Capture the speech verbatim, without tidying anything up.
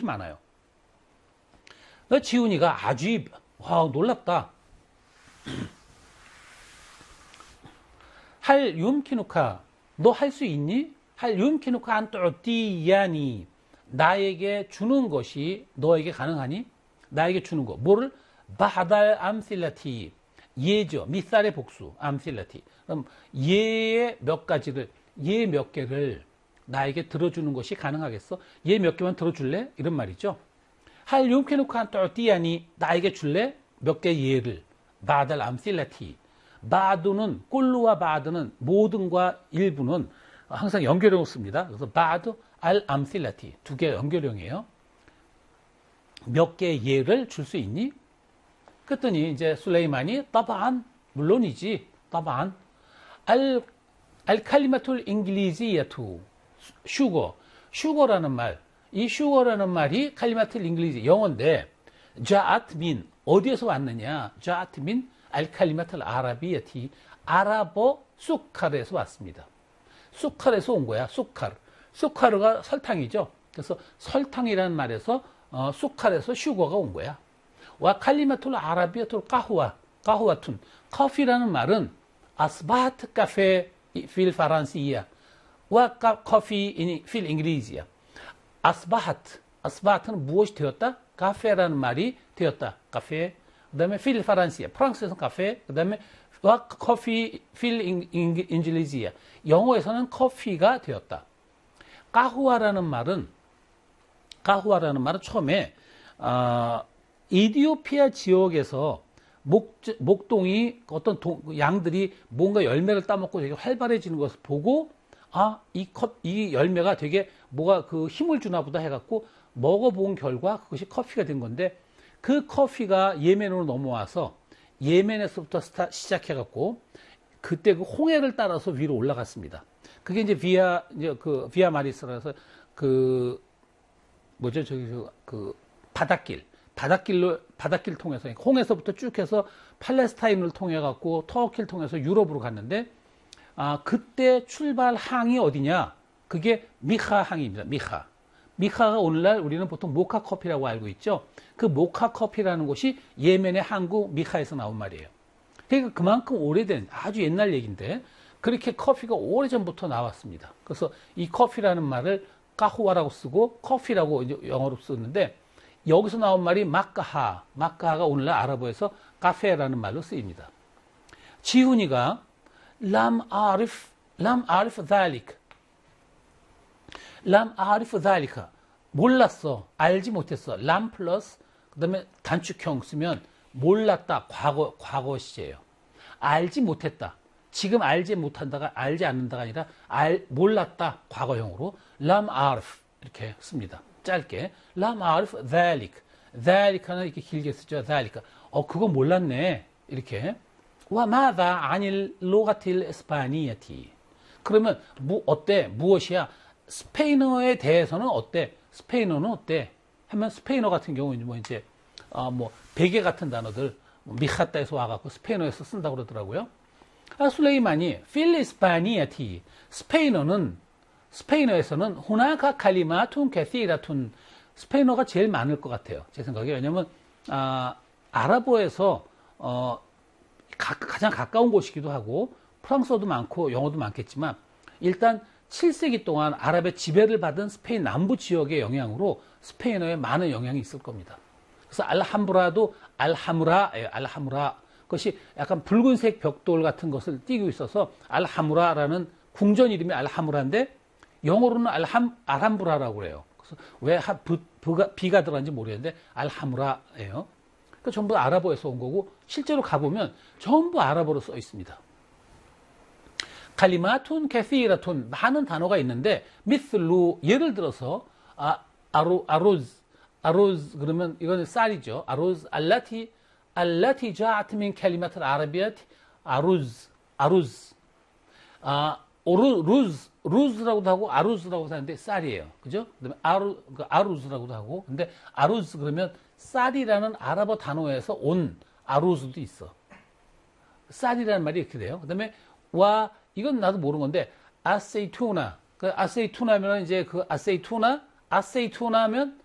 이렇게 많아요. 지훈이가 아주 와 놀랍다. 할 윰키누카 너 할 수 있니? 할 윰키누카 안 뚜띠야니 나에게 주는 것이 너에게 가능하니? 나에게 주는 거 뭐를? 바달 암실라티 예죠. 미살의 복수 암실라티 그럼 예의 몇 가지를 예 몇 개를 나에게 들어주는 것이 가능하겠어? 예 몇 개만 들어줄래? 이런 말이죠. 할 윰키누카 안 뚜띠야니 나에게 줄래? 몇 개 예를 바달 암실라티 바드는 꿀루와 바드는 모든과 일부는 항상 연결형을 씁니다. 그래서 바드 알 암실라티 두 개 연결형이에요. 몇 개의 예를 줄 수 있니? 그랬더니 이제 술레이만이 따반 물론이지 따반 알 알칼리마툴 잉글리지야투 슈거 슈거라는 말 이 슈거라는 말이 칼리마툴 잉글리지 영어인데 자아트 민 어디에서 왔느냐? 자아트 민 알칼리마틀 아라비아티 아랍어 수카르에서 왔습니다. 수카르에서 온 거야. 수카르. 수카르가 설탕이죠. 그래서 설탕이라는 말에서 어, 수카르에서 슈거가 온 거야. 와 칼리마툴 아라비아툴 까후와 까후와툰 커피라는 말은 아스바트 카페 필 파란시야 와 커피 필 잉글리지야. 아스바트 아스바트는 무엇이 되었다? 카페라는 말이 되었다. 카페. 그 다음에 필 파란시아 프랑스에서는 카페, 그 다음에 커피 필 인글리지아 영어에서는 커피가 되었다. 까후아라는 말은 까후아라는 말은 처음에 어, 이디오피아 지역에서 목, 목동이 어떤 동, 양들이 뭔가 열매를 따먹고 되게 활발해지는 것을 보고 아, 이 컵, 이 열매가 되게 뭐가 그 힘을 주나 보다 해갖고 먹어본 결과 그것이 커피가 된 건데 그 커피가 예멘으로 넘어와서 예멘에서부터 스타, 시작해갖고 그때 그 홍해를 따라서 위로 올라갔습니다. 그게 이제 비아 이제 그 비아 마리스라서 그 뭐죠 저기 그 바닷길 바닷길로 바닷길 통해서 홍해서부터 쭉 해서 팔레스타인을 통해 갖고 터키를 통해서 유럽으로 갔는데 아 그때 출발 항이 어디냐? 그게 미카 항입니다. 미카. 미카가 오늘날 우리는 보통 모카 커피라고 알고 있죠. 그 모카 커피라는 곳이 예멘의 항구 미카에서 나온 말이에요. 그러니까 그만큼 오래된 아주 옛날 얘기인데 그렇게 커피가 오래전부터 나왔습니다. 그래서 이 커피라는 말을 까후아라고 쓰고 커피라고 이제 영어로 쓰는데 여기서 나온 말이 마카하. 마카하가 오늘날 아랍어에서 카페라는 말로 쓰입니다. 지훈이가 람 아리프 람 아리프 달리크 람 아리프 달리카 몰랐어 알지 못했어 람 플러스 그 다음에 단축형 쓰면 몰랐다 과거 과거 시제예요. 알지 못했다 지금 알지 못한다가 알지 않는다가 아니라 알 몰랐다 과거형으로 람 아리프 이렇게 씁니다. 짧게 람 아리프 달리크 달리카는 이렇게 길게 쓰죠. 달리카 어 그거 몰랐네 이렇게 와 마다 아닐 로가틸 에스파니아티 그러면 뭐 어때 무엇이야 스페인어에 대해서는 어때? 스페인어는 어때? 하면 스페인어 같은 경우는 뭐 이제 어 뭐 베개 같은 단어들 미카타에서 와갖고 스페인어에서 쓴다고 그러더라고요. 아, 술레이만이 필리스파니아티 스페인어는 스페인어에서는 후나카 칼리마툰 캐시라툰 스페인어가 제일 많을 것 같아요. 제 생각에 왜냐면 아, 아랍어에서 어, 가, 가장 가까운 곳이기도 하고 프랑스어도 많고 영어도 많겠지만 일단 칠 세기 동안 아랍의 지배를 받은 스페인 남부 지역의 영향으로 스페인어에 많은 영향이 있을 겁니다. 그래서 알함브라도 알하무라예요. 알하무라. 그것이 약간 붉은색 벽돌 같은 것을 띄고 있어서 알하무라라는 궁전 이름이 알하무라인데 영어로는 알함, 알함브라라고 그래요. 그래서 왜 하, 부, 부가, 비가 들어간지 모르겠는데 알하무라예요. 그 전부 아랍어에서 온 거고 실제로 가보면 전부 아랍어로 써 있습니다. 칼리마툰 캐시라툰 많은 단어가 있는데 미슬루 예를 들어서 아, 아로, 아로즈 아로즈 그러면 이거는 쌀이죠. 아로즈 알라티 알라티 자아트 민 칼리마트 아라비아티 아로즈 아로즈 아 오루 루즈 루즈라고도 하고 아루즈라고도 하는데 쌀이에요. 그죠? 그다음에 아루 아루즈라고도 하고 근데 아루즈 그러면 쌀이라는 아랍어 단어에서 온 아루즈도 있어. 쌀이라는 말이 이렇게 돼요. 그다음에 와 이건 나도 모르는 건데 아세이투나 그 아세이투나면 이제 그 아세이투나 아세이투나면